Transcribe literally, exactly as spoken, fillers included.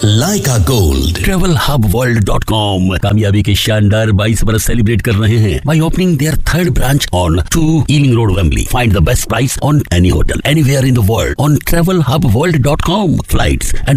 लाइका gold. Travel hub world dot com कामयाबी के शानदार बाईस बरस सेलिब्रेट कर रहे हैं by opening there third branch on to ailing road Wembley. Find the best price on any hotel anywhere in the world on travel hub world dot com. Flights and